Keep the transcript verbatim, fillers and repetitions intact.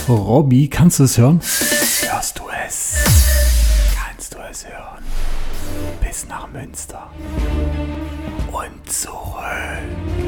Robby, kannst du es hören? Hörst du es? Kannst du es hören? Bis nach Münster und zurück.